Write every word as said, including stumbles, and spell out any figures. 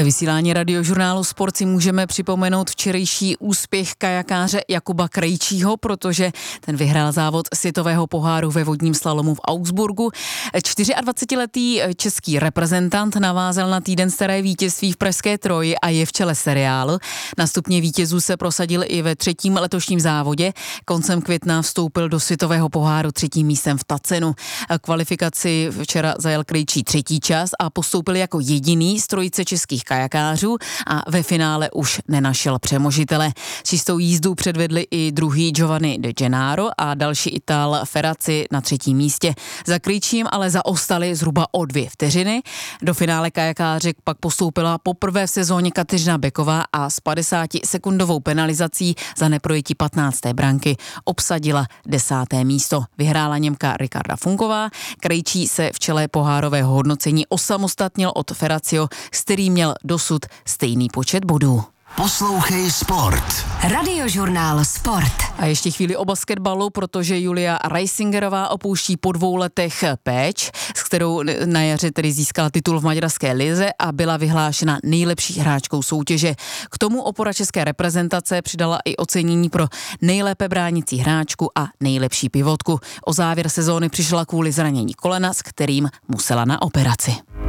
Ve vysílání radiožurnálu Sport si můžeme připomenout včerejší úspěch kajakáře Jakuba Krejčího, protože ten vyhrál závod světového poháru ve vodním slalomu v Augsburgu. dvacetičtyřletý český reprezentant navázal na týden staré vítězství v pražské Troji a je v čele seriálu. Na stupně vítězů se prosadil i ve třetím letošním závodě. Koncem května vstoupil do světového poháru třetím místem v Tacenu. Kvalifikaci včera zajel Krejčí třetí čas a postoupil jako jediný z trojice českých kajakářů a ve finále už nenašel přemožitele. Čistou jízdu předvedli i druhý Giovanni De Gennaro a další Ital Ferrazzi na třetím místě. Za Krejčím ale zaostali zhruba o dvě vteřiny. Do finále kajakářek pak postoupila poprvé v sezóně Kateřina Beková a s padesátisekundovou penalizací za neprojetí patnácté branky obsadila desáté místo. Vyhrála Němka Ricarda Funková. Krejčí se v čele pohárového hodnocení osamostatnil od Ferrazziho, s kterým měl dosud stejný počet bodů. Poslouchej Sport. Radiožurnál Sport. A ještě chvíli o basketbalu, protože Julia Reisingerová opouští po dvou letech Pécs, s kterou na jaře tedy získala titul v maďarské lize a byla vyhlášena nejlepší hráčkou soutěže. K tomu opora české reprezentace přidala i ocenění pro nejlépe bránící hráčku a nejlepší pivotku. O závěr sezóny přišla kvůli zranění kolena, s kterým musela na operaci.